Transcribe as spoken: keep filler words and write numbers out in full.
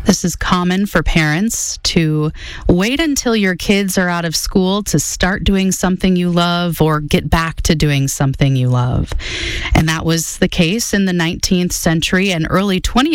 This is common for parents to wait until your kids are out of school to start doing something you love or get back to doing something you love. And that was the case in the nineteenth century and early twentieth